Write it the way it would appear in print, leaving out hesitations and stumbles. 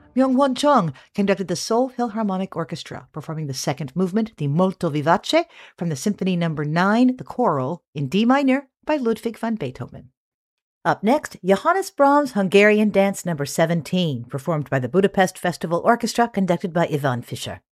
Myung-Won Chung conducted the Seoul Philharmonic Orchestra, performing the second movement, the Molto Vivace, from the Symphony No. 9, the Choral, in D minor by Ludwig van Beethoven. Up next, Johannes Brahms' Hungarian Dance No. 17, performed by the Budapest Festival Orchestra, conducted by Ivan Fischer.